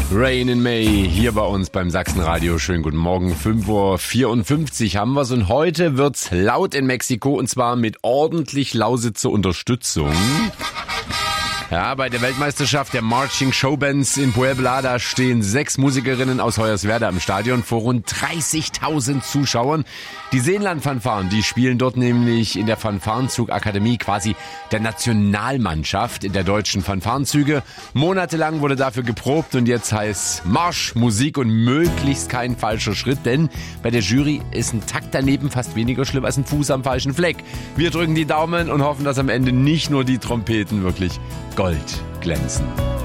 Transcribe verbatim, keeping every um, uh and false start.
Rain in May hier bei uns beim Sachsenradio. Schönen guten Morgen. fünf Uhr vierundfünfzig haben wir's und heute wird's laut in Mexiko und zwar mit ordentlich Lausitzer Unterstützung. Ja, bei der Weltmeisterschaft der Marching Showbands in Puebla, da stehen sechs Musikerinnen aus Hoyerswerda im Stadion vor rund dreißigtausend Zuschauern. Die Seenland-Fanfaren, die spielen dort nämlich in der Fanfarenzug-Akademie, quasi der Nationalmannschaft der deutschen Fanfarenzüge. Monatelang wurde dafür geprobt und jetzt heißt Marsch, Musik und möglichst kein falscher Schritt, denn bei der Jury ist ein Takt daneben fast weniger schlimm als ein Fuß am falschen Fleck. Wir drücken die Daumen und hoffen, dass am Ende nicht nur die Trompeten wirklich Gold glänzen.